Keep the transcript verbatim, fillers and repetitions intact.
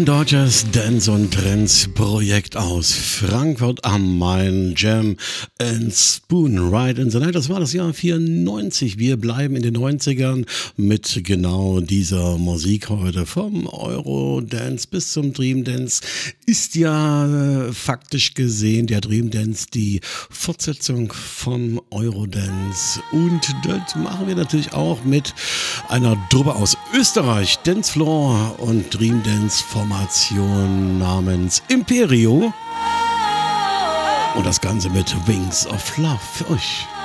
deutsches Dance- und Trends-Projekt aus Frankfurt am Main, Jam and Spoon, Right in the Night. Das war das Jahr vierundneunzig. Wir bleiben in den neunzigern mit genau dieser Musik heute. Vom Eurodance bis zum Dream Dance ist ja äh, faktisch gesehen der Dream Dance die Fortsetzung vom Eurodance. Und das machen wir natürlich auch mit einer Truppe aus Österreich, Dancefloor und Dream Dance Formation namens Imperio und das Ganze mit Wings of Love für euch.